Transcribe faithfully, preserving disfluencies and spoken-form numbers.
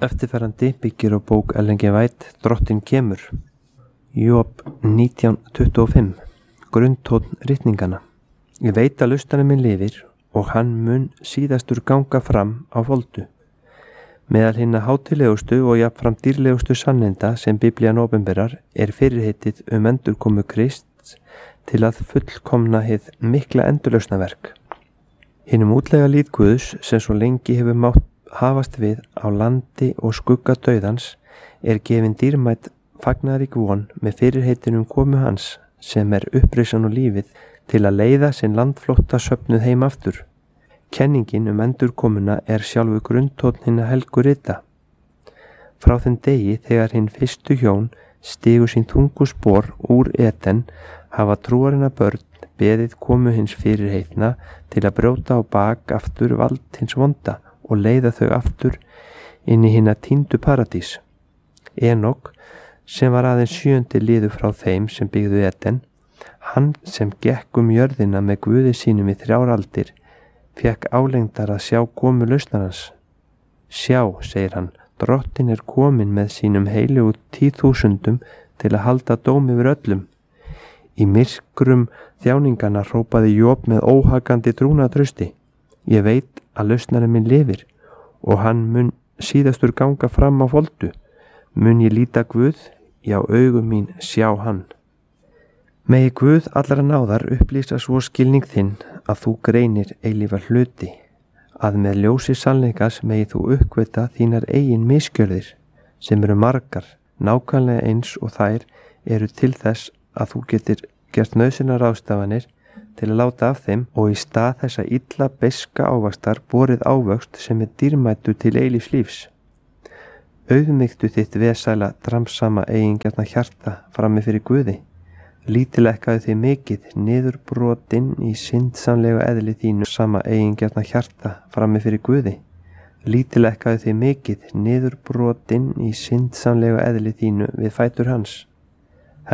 Eftirfarandi byggir á bók Ellen G. White Drottinn kemur. Job nítján tuttugu og fimm. Grunntónn ritninganna. Ég veit að lustarinn minn lifir og hann mun síðastur ganga fram á voldu. Meðal hinna hátíðlegustu og jafnframt dýrlegustu sanneinda sem Biblían opinberar er fyrirheitið um endurkomu Krists til að fullkomna hið mikla endurlausnaverk. Hinum útlega líð Guðs sem svo lengi hefur mátt hafast við á landi og skugga dauðans er gefin dýrmætt fagnarík von með fyrirheitinum komu hans sem er upprisan og lífið til að leiða sinn landflótta söfnuð heim aftur. Kenningin um endurkomuna er sjálfu grunntónn hinna helgu rita. Frá þeim degi þegar hinn fyrstu hjón stigu sín þungu spor úr Eden hafa trúarinnar börn beðið komu hins fyrirheitna til að brjóta á bak aftur vald hins vonda og leiða þau aftur inn í hinna týndu paradís. Enok, sem var aðeins sjöundi liður frá þeim sem byggðu Eden, hann sem gekk um jörðina með Guði sínum í þrjár aldir, fekk álengdar að sjá komu lausnarans. Sjá, segir hann, Drottinn er kominn með sínum heilugu tíðþúsundum til að halda dóm yfir öllum. Í myrkrum þjáningana hrópaði Job með óhagandi trúnaðartrausti. Ég veit að lausnarinn minn lifir og hann mun síðastur ganga fram á voldu. Mun ég líta Guð, já augum mín sjá hann. Megi Guð allra náðar upplýsa svo skilning þinn að þú greinir eilífa hluti, að með ljósi sannleikas megi þú uppgöta þínar eigin misgjörðir sem eru margar, nákvæmlega eins og þær eru til þess að þú getur gert nauðsynjar ráðstafanir til að láta af þeim og í stað þessa illa beiska ávaxtar borið ávöxt sem er dýrmættur til eilífs lífs. Auðmygtu þitt vesæla dramsama eigingjarna hjarta frammi fyrir Guði. Lítilekkaðu þig mikið niðurbrotin í syndsamlega eðli þínu sama eigingjarna hjarta frammi fyrir Guði. Lítilekkaðu þig mikið niðurbrotin í syndsamlega eðli þínu við fætur hans.